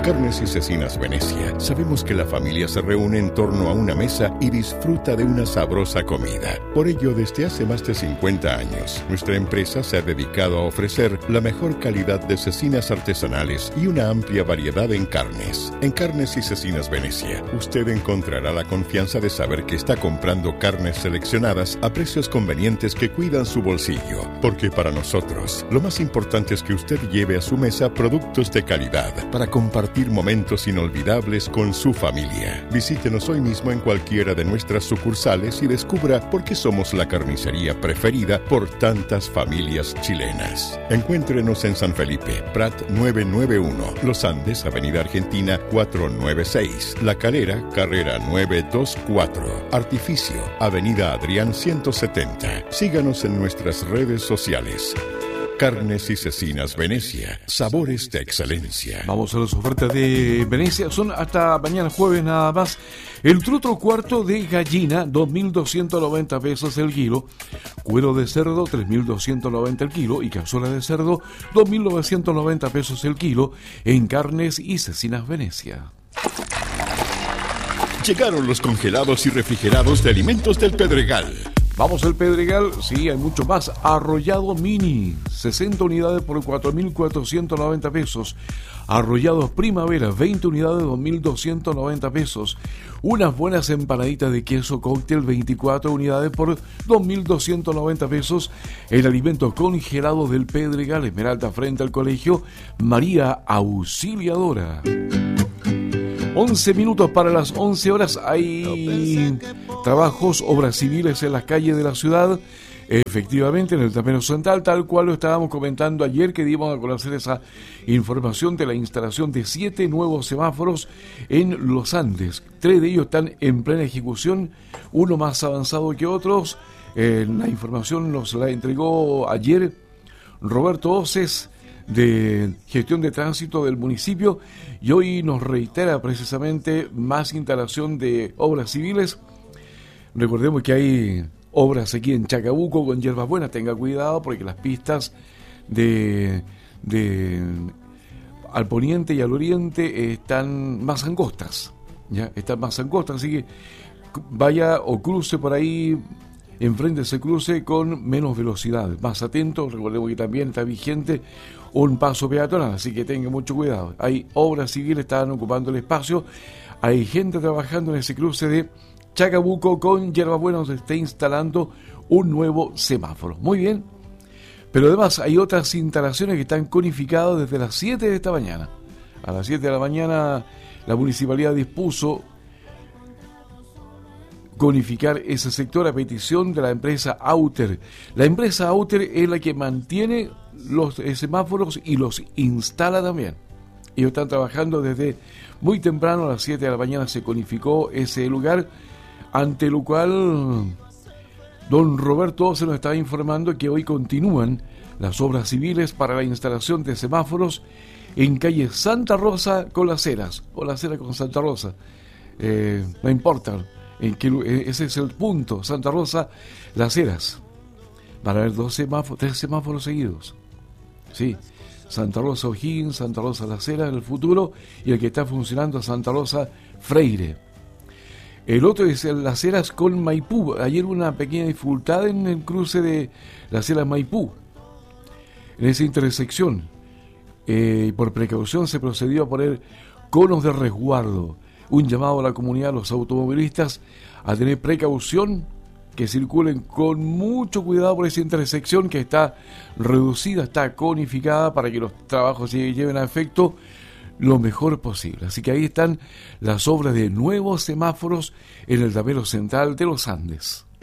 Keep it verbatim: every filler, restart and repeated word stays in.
Carnes y Cecinas Venecia sabemos que la familia se reúne en torno a una mesa y disfruta de una sabrosa comida. Por ello, desde hace más de cincuenta años, nuestra empresa se ha dedicado a ofrecer la mejor calidad de cecinas artesanales y una amplia variedad en carnes. En Carnes y Cecinas Venecia, usted encontrará la confianza de saber que está comprando carnes seleccionadas a precios convenientes que cuidan su bolsillo. Porque para nosotros, lo más importante es que usted lleve a su mesa productos de calidad para compartir momentos inolvidables con su familia. Visítenos hoy mismo en cualquiera de nuestras sucursales y descubra por qué somos la carnicería preferida por tantas familias chilenas. Encuéntrenos en San Felipe, Prat novecientos noventa y uno, Los Andes, Avenida Argentina cuatrocientos noventa y seis, La Calera, Carrera novecientos veinticuatro, Artificio, Avenida Adrián ciento setenta. Síganos en nuestras redes sociales. Carnes y Cecinas Venecia, sabores de excelencia. Vamos a las ofertas de Venecia, son hasta mañana jueves nada más. El trutro cuarto de gallina, dos mil doscientos noventa pesos el kilo. Cuero de cerdo, tres mil doscientos noventa el kilo. Y cazuela de cerdo, dos mil novecientos noventa pesos el kilo. En Carnes y Cecinas Venecia. Llegaron los congelados y refrigerados de alimentos del Pedregal. Vamos al Pedregal, sí, hay mucho más. Arrollado mini, sesenta unidades por cuatro mil cuatrocientos noventa pesos. Arrollados primavera, veinte unidades, dos mil doscientos noventa pesos. Unas buenas empanaditas de queso cóctel, veinticuatro unidades por dos mil doscientos noventa pesos. El alimento congelado del Pedregal, Esmeralda frente al colegio María Auxiliadora. once minutos para las once horas. Hay trabajos, obras civiles en las calles de la ciudad. Efectivamente, en el Tapero Central, tal cual lo estábamos comentando ayer, que dimos a conocer esa información de la instalación de siete nuevos semáforos en los Andes. Tres de ellos están en plena ejecución, uno más avanzado que otros. Eh, la información nos la entregó ayer Roberto Oces, de gestión de tránsito del municipio, y hoy nos reitera precisamente más instalación de obras civiles. Recordemos que hay obras aquí en Chacabuco con hierbas buenas, tenga cuidado porque las pistas de, de al poniente y al oriente están más angostas, ya están más angostas, así que vaya o cruce por ahí, enfrente ese cruce con menos velocidad, más atento. Recordemos que también está vigente un paso peatonal, así que tenga mucho cuidado. Hay obras civiles, están ocupando el espacio, hay gente trabajando en ese cruce de Chacabuco con Hierbabuena, se está instalando un nuevo semáforo. Muy bien, pero además hay otras instalaciones que están conificadas desde las siete de esta mañana. A las siete de la mañana la municipalidad dispuso conificar ese sector a petición de la empresa Auter. La empresa Auter es la que mantiene los semáforos y los instala también. Ellos están trabajando desde muy temprano, a las siete de la mañana se conificó ese lugar, ante lo cual don Roberto se nos estaba informando que hoy continúan las obras civiles para la instalación de semáforos en calle Santa Rosa con Las Heras, o Las Heras con Santa Rosa, eh, no importa. En que ese es el punto, Santa Rosa, Las Heras. Van a haber dos semáforos, tres semáforos seguidos. Sí, Santa Rosa O'Higgins, Santa Rosa Las Heras en el futuro, y el que está funcionando Santa Rosa Freire. El otro es el Las Heras con Maipú. Ayer hubo una pequeña dificultad en el cruce de Las Heras Maipú, en esa intersección. Eh, por precaución se procedió a poner conos de resguardo. Un llamado a la comunidad, a los automovilistas, a tener precaución, que circulen con mucho cuidado por esa intersección que está reducida, está conificada, para que los trabajos se lleven a efecto lo mejor posible. Así que ahí están las obras de nuevos semáforos en el Tapero Central de los Andes.